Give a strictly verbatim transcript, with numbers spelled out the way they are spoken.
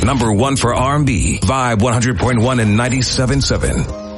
number one for R and B, Vibe one hundred point one and ninety-seven point seven.